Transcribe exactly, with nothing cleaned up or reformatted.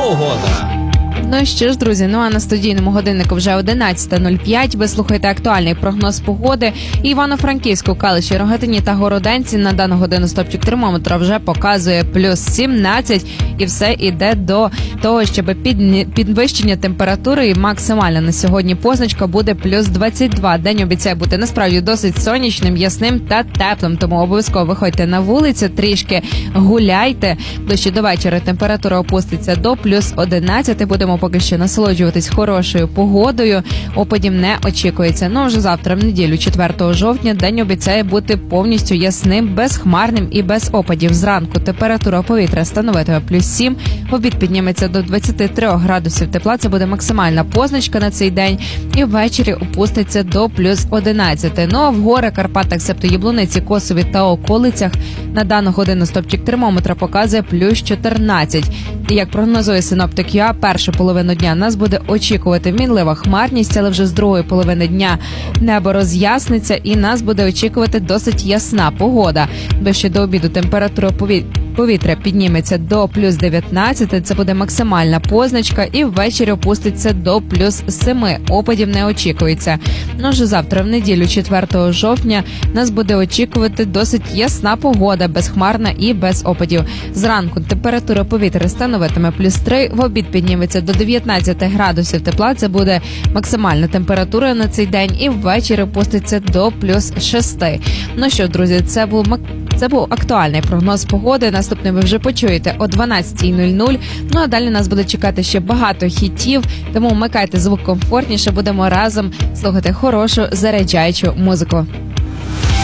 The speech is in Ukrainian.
погода. Ну що ж, друзі, ну а на студійному годиннику вже одинадцята нуль п'ять. Ви слухаєте актуальний прогноз погоди. Івано-Франківську, Калиші, Рогатині та Городенці на дану годину стопчик термометра вже показує плюс сімнадцять. І все іде до того, щоб під, підвищення температури і максимальна на сьогодні позначка буде плюс двадцять два. День обіцяє бути насправді досить сонячним, ясним та теплим. Тому обов'язково виходьте на вулицю, трішки гуляйте. Ближче до вечора температура опуститься до плюс одинадцять. Будемо поки що насолоджуватись хорошою погодою. Опадів не очікується. Ну, вже завтра, в неділю, четвертого жовтня, день обіцяє бути повністю ясним, безхмарним і без опадів. Зранку температура повітря становитиме плюс сім. В обід підніметься до двадцять три градусів тепла. Це буде максимальна позначка на цей день. І ввечері опуститься до плюс одинадцять. Ну, а в гори, Карпатах, себто Яблуниці, Косові та околицях на дану годину стопчик термометра показує плюс чотирнадцять. І як прогнозує синоптик ЮА, першу половину дня нас буде очікувати мінлива хмарність, але вже з другої половини дня небо роз'ясниться і нас буде очікувати досить ясна погода. Ближче до обіду температура повітря підніметься до плюс дев'ятнадцять, це буде максимальна позначка, і ввечері опуститься до плюс семи. Опадів не очікується. Ну, вже завтра, в неділю, четвертого жовтня, нас буде очікувати досить ясна погода, безхмарна і без опадів. Зранку температура повітря становитиме плюс три, в обід підніметься до дев'ятнадцять градусів тепла, це буде максимальна температура на цей день, і ввечері опуститься до плюс шість. Ну що, друзі, це був Це був актуальний прогноз погоди. Наступний ви вже почуєте о дванадцятій нуль нуль. Ну а далі нас буде чекати ще багато хітів, тому вмикайте звук комфортніше, будемо разом слухати хорошу заряджаючу музику.